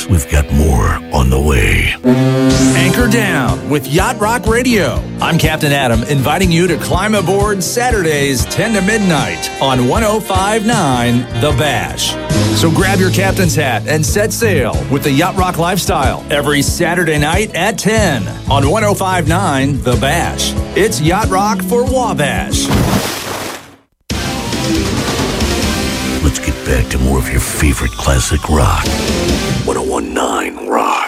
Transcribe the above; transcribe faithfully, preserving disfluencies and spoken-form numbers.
we've got more on the way. Anchor down with Yacht Rock Radio. I'm Captain Adam, inviting you to climb aboard Saturdays ten to midnight on one oh five point nine The Bash. So grab your captain's hat and set sail with the Yacht Rock lifestyle every Saturday night at ten on one oh five point nine The Bash. It's Yacht Rock for Wabash. Let's get back to more of your favorite classic rock. one oh one point nine Rock.